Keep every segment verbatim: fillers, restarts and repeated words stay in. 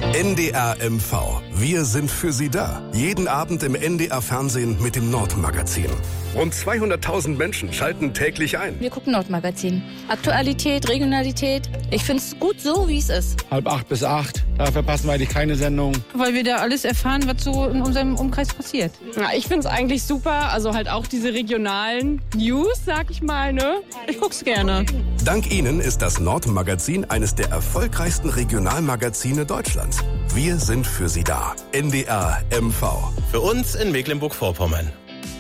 N D R M V. Wir sind für Sie da. Jeden Abend im N D R-Fernsehen mit dem Nord-Magazin. Rund zweihunderttausend Menschen schalten täglich ein. Wir gucken Nord-Magazin. Aktualität, Regionalität. Ich finde es gut so, wie es ist. Halb acht bis acht. Da verpassen wir eigentlich keine Sendung. Weil wir da alles erfahren, was so in unserem Umkreis passiert. Ja, ich finde es eigentlich super. Also halt auch diese regionalen News, sag ich mal, ne? Ich guck's gerne. Dank Ihnen ist das Nord-Magazin eines der erfolgreichsten Regionalmagazine Deutschlands. Wir sind für Sie da. N D R M V. Für uns in Mecklenburg-Vorpommern.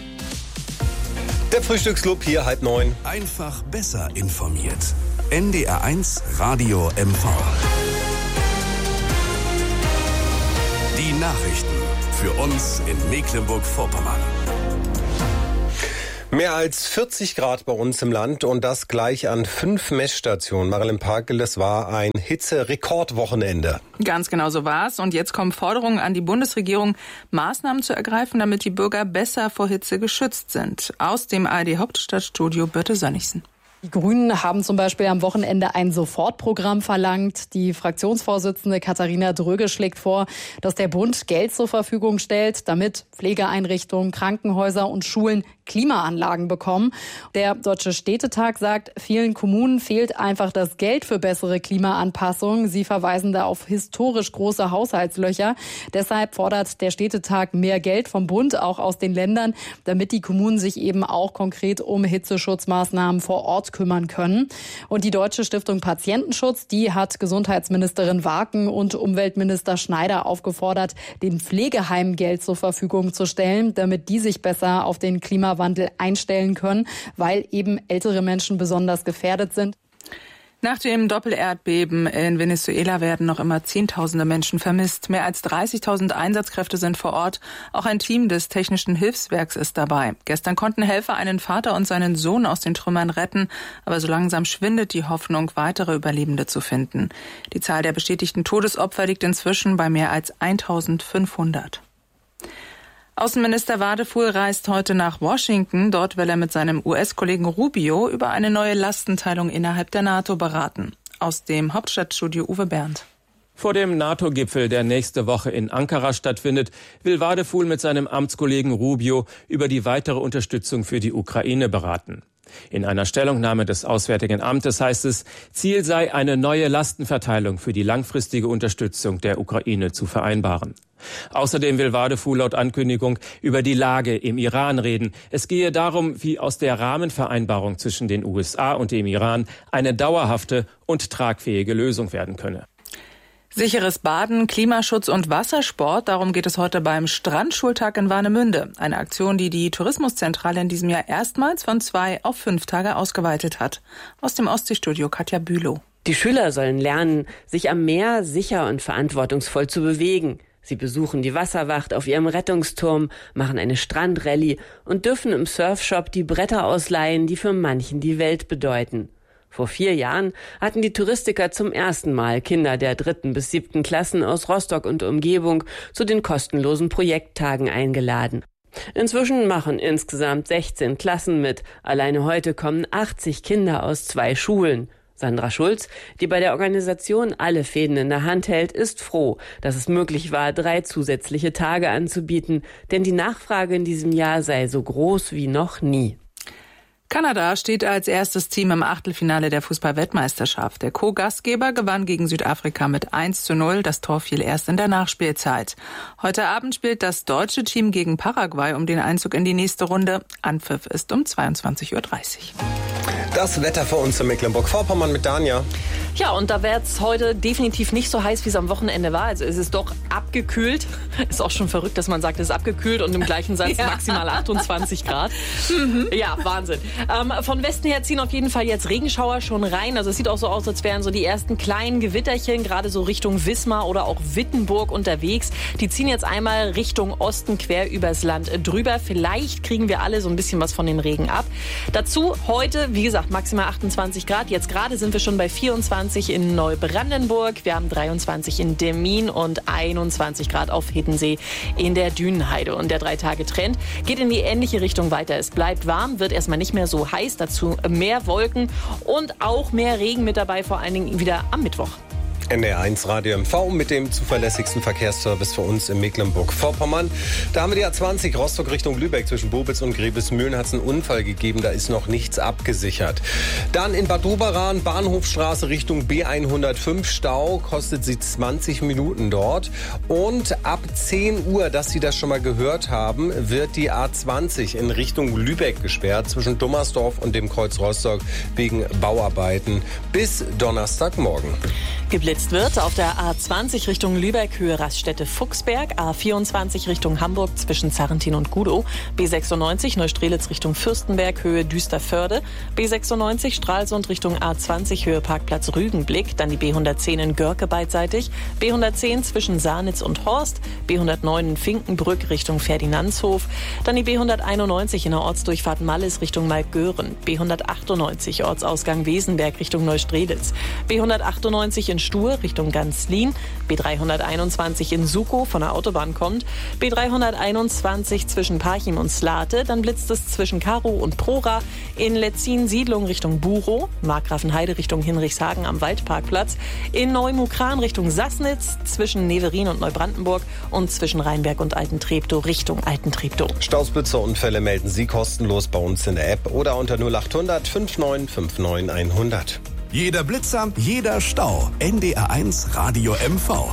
Der Frühstücksclub hier halb neun. Einfach besser informiert. N D R eins Radio M V. Die Nachrichten für uns in Mecklenburg-Vorpommern. Mehr als vierzig Grad bei uns im Land und das gleich an fünf Messstationen. Marilyn Parkel, das war ein Hitze-Rekordwochenende. Ganz genau so war's. Und jetzt kommen Forderungen an die Bundesregierung, Maßnahmen zu ergreifen, damit die Bürger besser vor Hitze geschützt sind. Aus dem A R D-Hauptstadtstudio Birte Sönnigsen. Die Grünen haben zum Beispiel am Wochenende ein Sofortprogramm verlangt. Die Fraktionsvorsitzende Katharina Dröge schlägt vor, dass der Bund Geld zur Verfügung stellt, damit Pflegeeinrichtungen, Krankenhäuser und Schulen Klimaanlagen bekommen. Der Deutsche Städtetag sagt, vielen Kommunen fehlt einfach das Geld für bessere Klimaanpassung. Sie verweisen da auf historisch große Haushaltslöcher. Deshalb fordert der Städtetag mehr Geld vom Bund, auch aus den Ländern, damit die Kommunen sich eben auch konkret um Hitzeschutzmaßnahmen vor Ort kümmern können. Und die Deutsche Stiftung Patientenschutz, die hat Gesundheitsministerin Warken und Umweltminister Schneider aufgefordert, den Pflegeheimen Geld zur Verfügung zu stellen, damit die sich besser auf den Klimawandel einstellen können, weil eben ältere Menschen besonders gefährdet sind. Nach dem Doppelerdbeben in Venezuela werden noch immer Zehntausende Menschen vermisst. Mehr als dreißigtausend Einsatzkräfte sind vor Ort. Auch ein Team des Technischen Hilfswerks ist dabei. Gestern konnten Helfer einen Vater und seinen Sohn aus den Trümmern retten. Aber so langsam schwindet die Hoffnung, weitere Überlebende zu finden. Die Zahl der bestätigten Todesopfer liegt inzwischen bei mehr als eintausendfünfhundert. Außenminister Wadefuhl reist heute nach Washington. Dort will er mit seinem U S-Kollegen Rubio über eine neue Lastenteilung innerhalb der NATO beraten. Aus dem Hauptstadtstudio Uwe Bernd. Vor dem NATO-Gipfel, der nächste Woche in Ankara stattfindet, will Wadefuhl mit seinem Amtskollegen Rubio über die weitere Unterstützung für die Ukraine beraten. In einer Stellungnahme des Auswärtigen Amtes heißt es, Ziel sei, eine neue Lastenverteilung für die langfristige Unterstützung der Ukraine zu vereinbaren. Außerdem will Wadefuhl laut Ankündigung über die Lage im Iran reden. Es gehe darum, wie aus der Rahmenvereinbarung zwischen den U S A und dem Iran eine dauerhafte und tragfähige Lösung werden könne. Sicheres Baden, Klimaschutz und Wassersport, darum geht es heute beim Strandschultag in Warnemünde. Eine Aktion, die die Tourismuszentrale in diesem Jahr erstmals von zwei auf fünf Tage ausgeweitet hat. Aus dem Ostseestudio Katja Bülow. Die Schüler sollen lernen, sich am Meer sicher und verantwortungsvoll zu bewegen. Sie besuchen die Wasserwacht auf ihrem Rettungsturm, machen eine Strandrallye und dürfen im Surfshop die Bretter ausleihen, die für manchen die Welt bedeuten. Vor vier Jahren hatten die Touristiker zum ersten Mal Kinder der dritten bis siebten Klassen aus Rostock und Umgebung zu den kostenlosen Projekttagen eingeladen. Inzwischen machen insgesamt sechzehn Klassen mit. Alleine heute kommen achtzig Kinder aus zwei Schulen. Sandra Schulz, die bei der Organisation alle Fäden in der Hand hält, ist froh, dass es möglich war, drei zusätzliche Tage anzubieten, denn die Nachfrage in diesem Jahr sei so groß wie noch nie. Kanada steht als erstes Team im Achtelfinale der Fußball-Weltmeisterschaft. Der Co-Gastgeber gewann gegen Südafrika mit eins zu null. Das Tor fiel erst in der Nachspielzeit. Heute Abend spielt das deutsche Team gegen Paraguay um den Einzug in die nächste Runde. Anpfiff ist um zweiundzwanzig Uhr dreißig. Das Wetter für uns in Mecklenburg-Vorpommern mit Danja. Ja, und da wird es heute definitiv nicht so heiß, wie es am Wochenende war. Also es ist doch abgekühlt. Ist auch schon verrückt, dass man sagt, es ist abgekühlt und im gleichen Satz ja. maximal achtundzwanzig Grad. Mhm. Ja, Wahnsinn. Ähm, von Westen her ziehen auf jeden Fall jetzt Regenschauer schon rein. Also es sieht auch so aus, als wären so die ersten kleinen Gewitterchen gerade so Richtung Wismar oder auch Wittenburg unterwegs. Die ziehen jetzt einmal Richtung Osten quer übers Land drüber. Vielleicht kriegen wir alle so ein bisschen was von den Regen ab. Dazu heute, wie gesagt, maximal achtundzwanzig Grad. Jetzt gerade sind wir schon bei vierundzwanzig in Neubrandenburg. Wir haben dreiundzwanzig in Demmin und einundzwanzig Grad auf Hiddensee in der Dünenheide. Und der Drei-Tage-Trend geht in die ähnliche Richtung weiter. Es bleibt warm, wird erstmal nicht mehr so heiß. Dazu mehr Wolken und auch mehr Regen mit dabei, vor allen Dingen wieder am Mittwoch. N D R eins Radio M V mit dem zuverlässigsten Verkehrsservice für uns in Mecklenburg-Vorpommern. Da haben wir die A zwanzig Rostock Richtung Lübeck. Zwischen Bobitz und Grevesmühlen hat es einen Unfall gegeben. Da ist noch nichts abgesichert. Dann in Bad Doberan, Bahnhofstraße Richtung B hundertfünf. Stau, kostet sie zwanzig Minuten dort. Und ab zehn Uhr, dass Sie das schon mal gehört haben, wird die A zwanzig in Richtung Lübeck gesperrt. Zwischen Dummersdorf und dem Kreuz Rostock wegen Bauarbeiten bis Donnerstagmorgen. Geblitzt wird auf der A zwanzig Richtung Lübeck, Höhe Raststätte-Fuchsberg, A vierundzwanzig Richtung Hamburg zwischen Zarrentin und Gudow, B sechsundneunzig Neustrelitz Richtung Fürstenberg, Höhe Düsterförde, B sechsundneunzig Stralsund Richtung A zwanzig, Höhe Parkplatz Rügenblick, dann die B hundertzehn in Görke beidseitig, B hundertzehn zwischen Sarnitz und Horst, B hundertneun in Finkenbrück Richtung Ferdinandshof, dann die B hunderteinundneunzig in der Ortsdurchfahrt Mallis Richtung Malkgören, B hundertachtundneunzig Ortsausgang Wesenberg Richtung Neustrelitz, B hundertachtundneunzig in Stur Richtung Ganzlin, B dreihunderteinundzwanzig in Sukow von der Autobahn kommt, B dreihunderteinundzwanzig zwischen Parchim und Slate, dann blitzt es zwischen Karow und Prora, in Letzin Siedlung Richtung Buchow, Markgrafenheide Richtung Hinrichshagen am Waldparkplatz, in Neumukran Richtung Sassnitz, zwischen Neverin und Neubrandenburg und zwischen Rheinberg und Altentreptow Richtung Altentreptow. Stausblitzer-Unfälle melden Sie kostenlos bei uns in der App oder unter null achthundert fünfundneunzig neunundfünfzig hundert. Jeder Blitzer, jeder Stau. N D R eins Radio M V.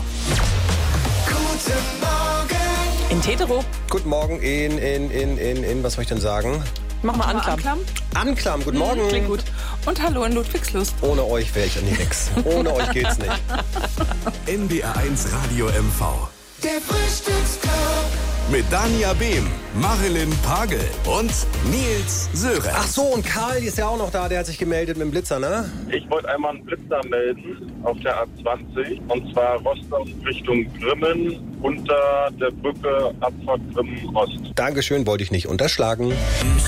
Guten Morgen. In Teterow. Guten Morgen in, in, in, in, in, was soll ich denn sagen? Mach mal Anklam. Anklam. Anklam, guten Morgen. Hm, klingt gut. Und hallo in Ludwigslust. Ohne euch wäre ich an die nix. Ohne euch geht's nicht. N D R eins Radio M V. Der Frühstücksclub. Mit Dania Behm, Marilyn Pagel und Nils Sören. Ach so, und Karl ist ja auch noch da, der hat sich gemeldet mit dem Blitzer, ne? Ich wollte einmal einen Blitzer melden auf der A zwanzig, und zwar Rostock Richtung Grimmen unter der Brücke Abfahrt Grimmen Ost. Dankeschön, wollte ich nicht unterschlagen.